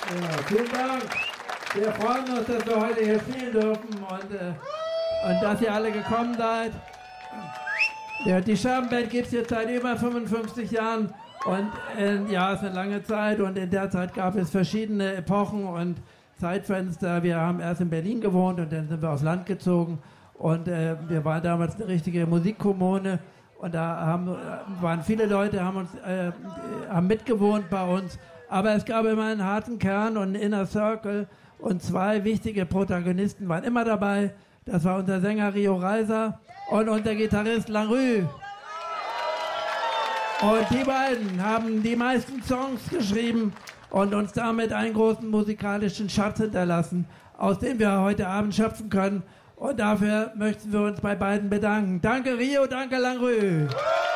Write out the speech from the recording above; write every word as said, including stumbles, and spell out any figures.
Ja, vielen Dank. Wir freuen uns, dass wir heute hier spielen dürfen und, äh, und dass ihr alle gekommen seid. Ja, die Scherbenband gibt es jetzt seit über fünfundfünfzig Jahren und äh, ja, es ist eine lange Zeit und in der Zeit gab es verschiedene Epochen und Zeitfenster. Wir haben erst in Berlin gewohnt und dann sind wir aufs Land gezogen und äh, wir waren damals eine richtige Musikkommune und da haben, waren viele Leute, haben uns äh, haben mitgewohnt bei uns, aber es gab immer einen harten Kern und einen Inner Circle und zwei wichtige Protagonisten waren immer dabei. Das war unser Sänger Rio Reiser und unser Gitarrist Larue. Und die beiden haben die meisten Songs geschrieben und uns damit einen großen musikalischen Schatz hinterlassen, aus dem wir heute Abend schöpfen können. Und dafür möchten wir uns bei beiden bedanken. Danke Rio, danke Larue.